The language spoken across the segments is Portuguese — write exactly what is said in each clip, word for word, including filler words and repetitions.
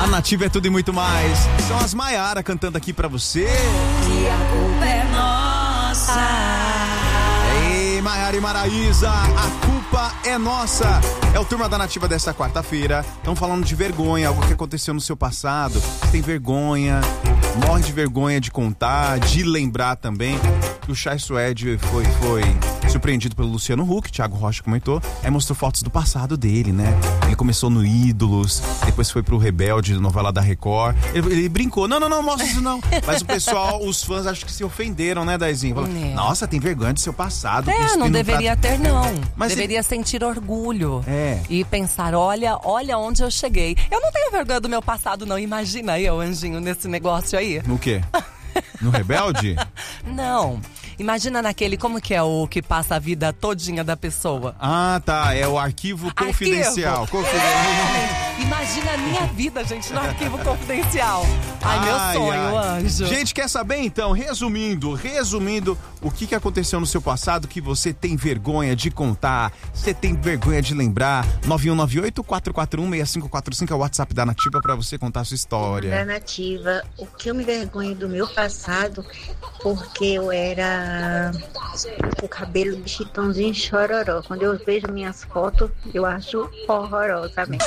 A Nativa é tudo e muito mais. São as Maiara cantando aqui pra você. E a culpa é nossa. Ei, Maiara e Maraísa, a culpa é nossa. É o Turma da Nativa desta quarta-feira. Estão falando de vergonha, algo que aconteceu no seu passado. Você tem vergonha, morre de vergonha de contar, de lembrar também. O Chay Suede foi, foi surpreendido pelo Luciano Huck, Thiago Rocha comentou, aí mostrou fotos do passado dele, né? Ele começou no Ídolos, depois foi pro Rebelde, novela da Record. Ele, ele brincou, não, não, não, mostra isso não. Mas o pessoal, os fãs, acho que se ofenderam, né, Daizinho? Falaram, É. nossa, tem vergonha do seu passado. É, não deveria ter, não. Mas deveria ele... sentir orgulho. É. E pensar, olha, olha onde eu cheguei. Eu não tenho vergonha do meu passado, não. Imagina eu, Anjinho, nesse negócio aí. No quê? No Rebelde? Não. Imagina naquele, como que é o que passa a vida todinha da pessoa? Ah, tá. É o arquivo confidencial. Arquivo. Confidencial. É. Imagina a minha vida, gente, no arquivo confidencial. Ai, meu Ai, sonho, ai. anjo. Gente, quer saber então? Resumindo, resumindo, o que, que aconteceu no seu passado que você tem vergonha de contar, você tem vergonha de lembrar? nove um nove oito, quatro quatro um, seis cinco quatro cinco é o WhatsApp da Nativa pra você contar a sua história. Da Nativa, o que eu me vergonho do meu passado, porque eu era o cabelo de Chitãozinho Chororó. Quando eu vejo minhas fotos, eu acho horrorosamente.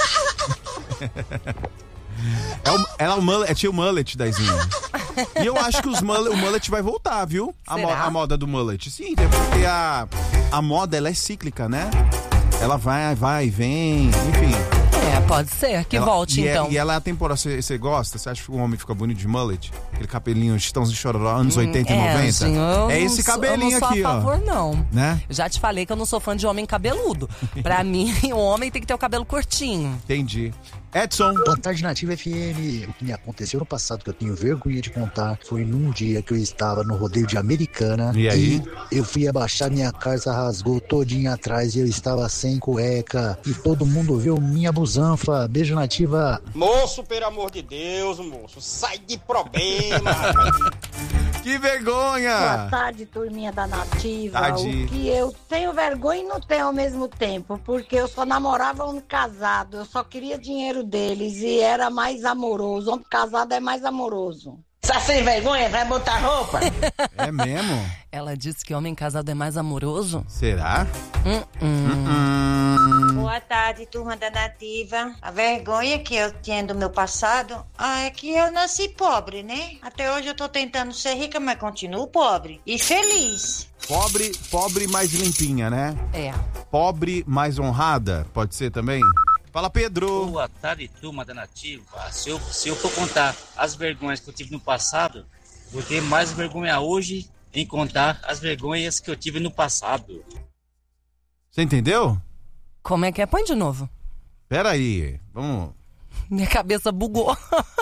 É o, ela é o mullet, é tio mullet, Daizinho. E eu acho que os mullet, o mullet vai voltar, viu? A, mo, a moda do mullet. Sim, porque a, a moda, ela é cíclica, né? Ela vai, vai, vem, enfim. É, pode ser que ela, volte, e então. É, e ela é atemporal. Você gosta? Você acha que um homem fica bonito de mullet? Aquele cabelinho, Chitãozinho Chororó, anos oitenta e noventa? Assim, É esse sou, cabelinho aqui, ó. Eu não sou a favor, não. Né? Já te falei que eu não sou fã de homem cabeludo. Pra mim, o homem tem que ter o cabelo curtinho. Entendi. Edson. Boa tarde, Nativa F M. O que me aconteceu no passado, que eu tenho vergonha de contar, foi num dia que eu estava no rodeio de Americana. E aí? E eu fui abaixar, minha calça rasgou todinha atrás e eu estava sem cueca. E todo mundo viu minha busanfa. Beijo, Nativa. Moço, pelo amor de Deus, moço, sai de problema. Que vergonha! Boa tarde, turminha da Nativa. Tarde. O que eu tenho vergonha e não tenho ao mesmo tempo, porque eu só namorava homem casado, eu só queria dinheiro deles e era mais amoroso. Homem casado é mais amoroso. Tá sem vergonha? Vai botar roupa? É mesmo? Ela disse que homem casado é mais amoroso? Será? Hum, hum. Hum. Boa tarde, turma da Nativa. A vergonha que eu tinha do meu passado ah, é que eu nasci pobre, né? Até hoje eu tô tentando ser rica, mas continuo pobre. E feliz. Pobre, pobre mais limpinha, né? É. Pobre mais honrada, pode ser também? Fala, Pedro. Boa tarde, turma da Nativa. Se eu, se eu for contar as vergonhas que eu tive no passado, vou ter mais vergonha hoje em contar as vergonhas que eu tive no passado. Você entendeu? Como é que é? Põe de novo. Pera aí, vamos... Minha cabeça bugou.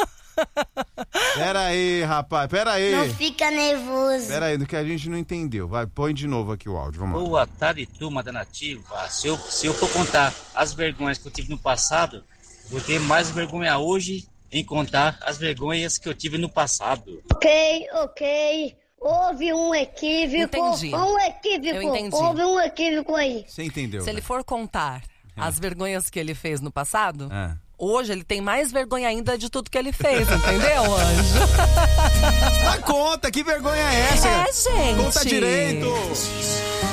Pera aí, rapaz, pera aí. Não fica nervoso. Pera aí, do que a gente não entendeu. Vai, põe de novo aqui o áudio, vamos lá. Boa tarde, turma da Nativa. Se eu, se eu for contar as vergonhas que eu tive no passado, vou ter mais vergonha hoje em contar as vergonhas que eu tive no passado. Ok, ok. Houve um equívoco. Entendi. Um equívoco. Eu entendi. Houve um equívoco aí. Você entendeu? Se ele for contar as vergonhas que ele fez no passado, É. hoje ele tem mais vergonha ainda de tudo que ele fez, entendeu, anjo? Dá conta, que vergonha é essa? É, gente. Conta direito.